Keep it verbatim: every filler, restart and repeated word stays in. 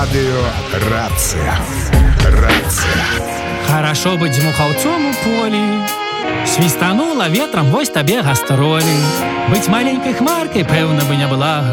Радио «Рация». Рация. Хорошо быть дмухаўцом у полі. Свістанула ветрам, вось табе гастролі. Быць маленькай хмаркай, пэўна бы не была